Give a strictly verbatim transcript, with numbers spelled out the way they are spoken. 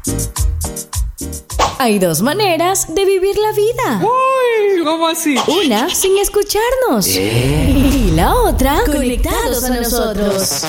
Hay dos maneras de vivir la vida. Uy, ¿cómo así? Una sin escucharnos. ¿Eh? Y la otra conectados a nosotros.